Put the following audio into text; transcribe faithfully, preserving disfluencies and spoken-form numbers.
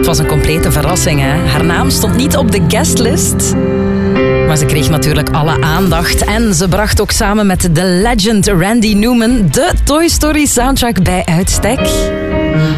was een complete verrassing. Hè? Haar naam stond niet op de guestlist. Maar ze kreeg natuurlijk alle aandacht. En ze bracht ook samen met de legend Randy Newman de Toy Story soundtrack bij uitstek.